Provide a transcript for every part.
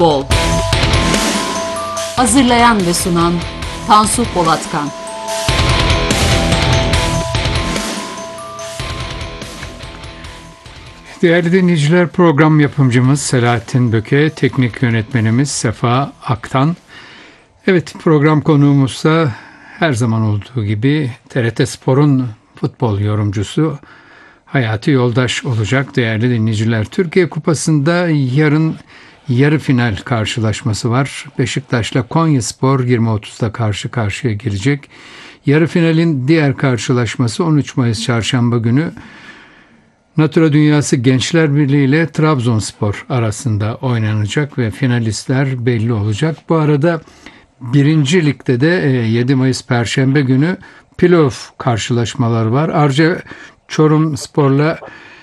Bol. Hazırlayan ve sunan Tansu Polatkan. Değerli dinleyiciler, program yapımcımız Selahattin Böke, teknik yönetmenimiz Sefa Aktan. Evet, program konuğumuzsa her zaman olduğu gibi TRT Spor'un futbol yorumcusu Hayati Yoldaş olacak değerli dinleyiciler. Türkiye Kupası'nda yarın yarı final karşılaşması var. Beşiktaş'la Konyaspor 20.30'da karşı karşıya gelecek. Yarı finalin diğer karşılaşması 13 Mayıs Çarşamba günü Natura Dünyası Gençler Birliği ile Trabzonspor arasında oynanacak ve finalistler belli olacak. Bu arada 1. Lig'de de 7 Mayıs Perşembe günü playoff karşılaşmaları var. Arca Çorumspor'la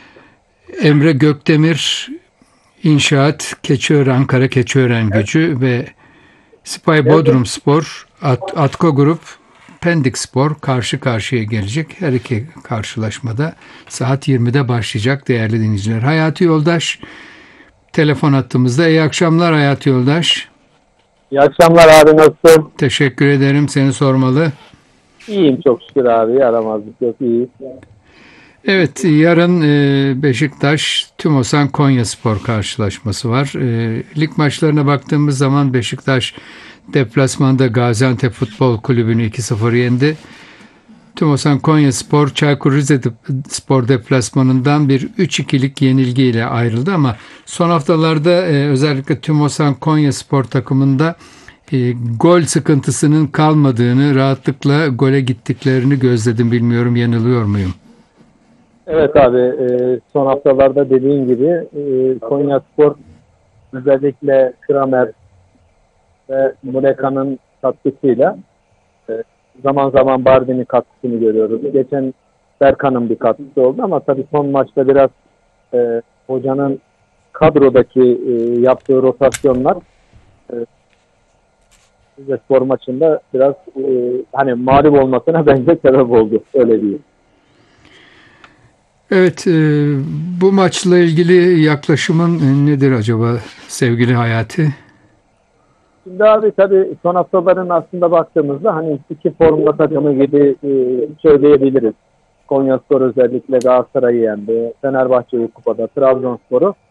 Emre Gökdemir İnşaat, Ankara Keçiören Gücü ve Sipahi Bodrumspor, Atko Grup, Pendik Spor karşı karşıya gelecek. Her iki karşılaşmada saat 20'de başlayacak değerli dinleyiciler. Hayati Yoldaş telefon hattımızda. İyi akşamlar Hayati Yoldaş. İyi akşamlar abi, nasılsın? Teşekkür ederim, seni sormalı. İyiyim çok şükür abi, yaramazlık yok, iyi. Evet, yarın Beşiktaş Tümosan Konyaspor karşılaşması var. Lig maçlarına baktığımız zaman Beşiktaş deplasmanda Gaziantep Futbol Kulübü'nü 2-0 yendi. Tümosan Konyaspor Çaykur Rizespor deplasmanından bir 3-2'lik yenilgiyle ayrıldı ama son haftalarda özellikle Tümosan Konyaspor takımında gol sıkıntısının kalmadığını, rahatlıkla gole gittiklerini gözledim. Bilmiyorum, yanılıyor muyum? Evet abi, son haftalarda dediğin gibi Konyaspor özellikle Kramer ve Muleka'nın katkısıyla zaman zaman Bardin'in katkısını görüyoruz. Geçen Berkan'ın bir katkısı oldu ama tabii son maçta biraz hocanın kadrodaki yaptığı rotasyonlar spor maçında biraz hani mağlup olmasına bence sebep oldu. Öyle diyeyim. Evet, bu maçla ilgili yaklaşımın nedir acaba sevgili Hayati? Şimdi abi tabii son haftaların aslında baktığımızda hani iki formda takımı gibi söyleyebiliriz. Konyaspor özellikle Galatasaray'ı yendi. Fenerbahçe'yi kupada, Trabzonspor'u